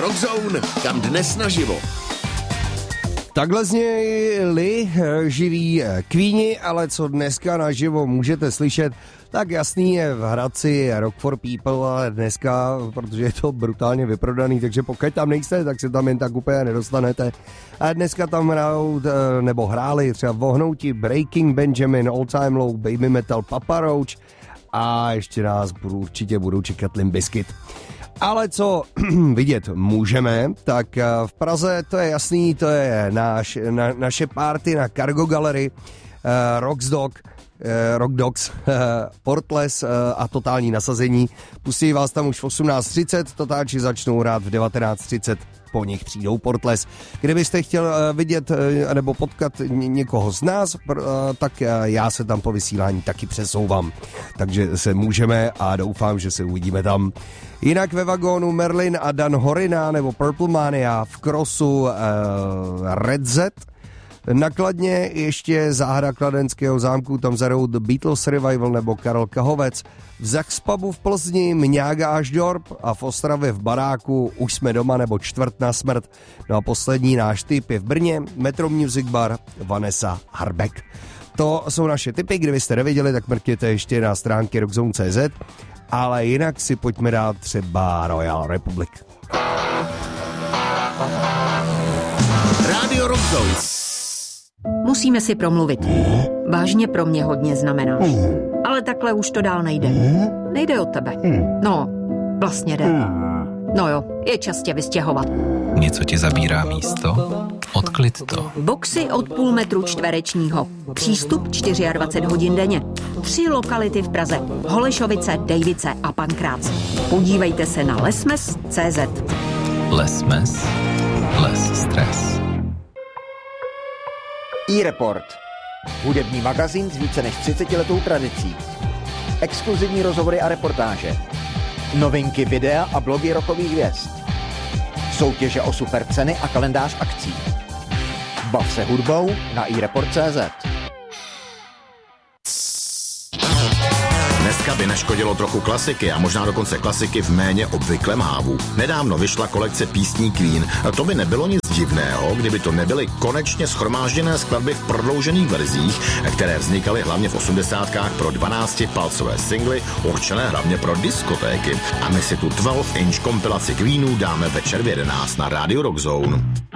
Rockzone, kam dnes naživo. Takhle zněli živí Queeni, ale co dneska naživo můžete slyšet, tak jasný je v Hradci Rock for People, ale dneska, protože je to brutálně vyprodaný, takže pokud tam nejste, tak se tam jen tak úplně nedostanete. A dneska tam hráli třeba Vohnouti, Breaking Benjamin, All Time Low, Baby Metal, Papa Roach a ještě nás určitě budou čekat Limp Bizkit. Ale co vidět můžeme, tak v Praze to je jasný, to je naše party na Cargo Gallery, Rock Dogs, Portless a totální nasazení. Pustí vás tam už v 18:30, totáči začnou hrát v 19:30, po nich přijdou Portless. Kdybyste chtěl vidět nebo potkat někoho z nás, tak já se tam po vysílání taky přesouvám. Takže se můžeme a doufám, že se uvidíme tam. Jinak ve vagónu Merlin a Dan Horina nebo Purple Mania, v Crossu Red Z. Nakladně ještě záhada Kladenského zámku, tam zarou The Beatles Revival nebo Karel Kahovec. V Zaxpubu v Plzni Mňága až Dorp a v Ostravě v Baráku Už jsme doma nebo Čtvrt na smrt. No a poslední náš tip je v Brně Metro Music Bar Vanessa Harbek. To jsou naše tipy, kdybyste neviděli, tak mrkněte ještě na stránky rockzone.cz, ale jinak si pojďme dát třeba Royal Republic. Radio Rockzone. Musíme si promluvit. Vážně pro mě hodně znamenáš. Ale takhle už to dál nejde. Nejde od tebe. No, vlastně jde. No jo, je čas tě vystěhovat. Něco ti zabírá místo? Odklid to. Boxy od půl metru čtverečního. Přístup 24 hodin denně. 3 lokality v Praze. Holešovice, Dejvice a Pankrác. Podívejte se na lesmes.cz. Lesmes? Les stres. iReport. Hudební magazín s více než 30letou tradicí. Exkluzivní rozhovory a reportáže. Novinky videa a blogy rockových hvězd. Soutěže o super ceny a kalendář akcí. Bav se hudbou na iReport.cz. Dneska by neškodilo trochu klasiky a možná dokonce klasiky v méně obvyklém hávu. Nedávno vyšla kolekce písní Queen a to by nebylo nic divného, kdyby to nebyly konečně shromážděné skladby v prodloužených verzích, které vznikaly hlavně v 80kách pro 12-palcové singly, určené hlavně pro diskotéky. A my si tu 12-inch kompilaci Queenů dáme večer v 11 na Radio Rockzone.